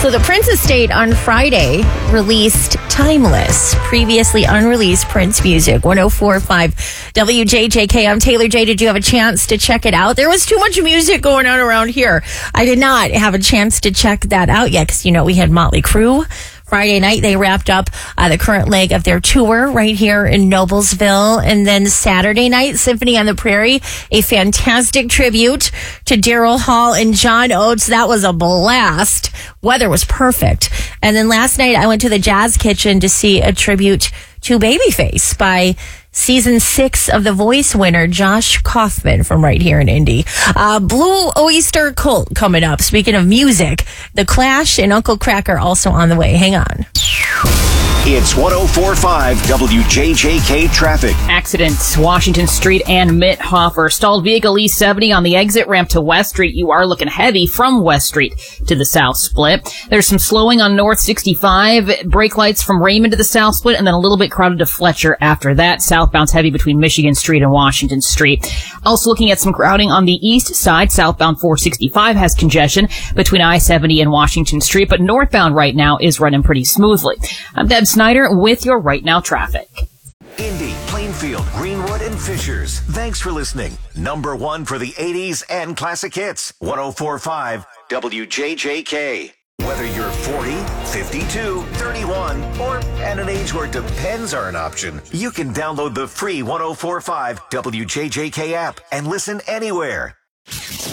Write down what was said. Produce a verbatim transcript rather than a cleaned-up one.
So the Prince estate on Friday released Timeless, previously unreleased Prince music. one oh four point five W J J K. I'm Taylor J. Did you have a chance to check it out? There was too much music going on around here. I did not have a chance to check that out yet because, you know, we had Motley Crue. Friday night, they wrapped up uh, the current leg of their tour right here in Noblesville. And then Saturday night, Symphony on the Prairie, a fantastic tribute to Daryl Hall and John Oates. That was a blast. Weather was perfect. And then last night, I went to the Jazz Kitchen to see a tribute to Babyface by season six of The Voice winner Josh Kaufman from right here in Indy. Uh, Blue Oyster Cult coming up. Speaking of music, The Clash and Uncle Kracker also on the way. Hang on. It's one oh four point five W J J K traffic. Accidents, Washington Street and Mithofer. Stalled vehicle E seventy on the exit ramp to West Street. You are looking heavy from West Street to the South Split. There's some slowing on North sixty-five. Brake lights from Raymond to the South Split, and then a little bit crowded to Fletcher after that. Southbound's heavy between Michigan Street and Washington Street. Also looking at some crowding on the east side. Southbound four sixty-five has congestion between I seventy and Washington Street, but northbound right now is running pretty smoothly. I'm Deb Snyder with your Right Now traffic. Indy, Plainfield, Greenwood, and Fishers. Thanks for listening. Number one for the eighties and classic hits. one oh four point five W J J K. Whether you're forty, fifty-two, thirty-one, or at an age where depends are an option, you can download the free one oh four point five W J J K app and listen anywhere.